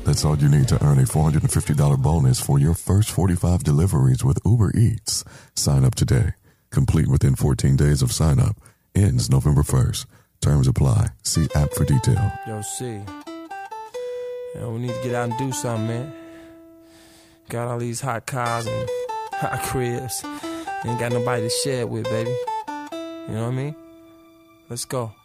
That's all you need to earn a $450 bonus for your first 45 deliveries with Uber Eats. Sign up today. Complete within 14 days of sign up. Ends November 1st. Terms apply. See app for detail. Yo, C. Yo, we need to get out and do something, man. Got all these hot cars and hot cribs. Ain't got nobody to share it with, baby. You know what I mean? Let's go.